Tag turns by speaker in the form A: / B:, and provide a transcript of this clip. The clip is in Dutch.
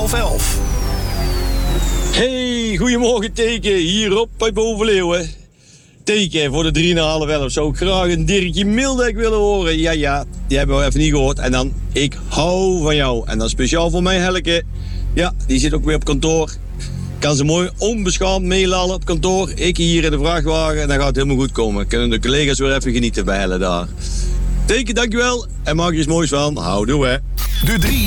A: 11:11.
B: Hey, goedemorgen Teken, hier op bij Bovenleeuwen. Teken, voor de 3,5 zou ik graag een Dirkje Mildek willen horen. Ja, die hebben we even niet gehoord. En dan, ik hou van jou. En dan speciaal voor mij Helke. Ja, die zit ook weer op kantoor. Kan ze mooi onbeschaamd meelallen op kantoor. Ik hier in de vrachtwagen en dan gaat het helemaal goed komen. Kunnen de collega's weer even genieten bij Helle daar. Teken, dankjewel. En maak er iets moois van. Houdoe hè.
A: De 3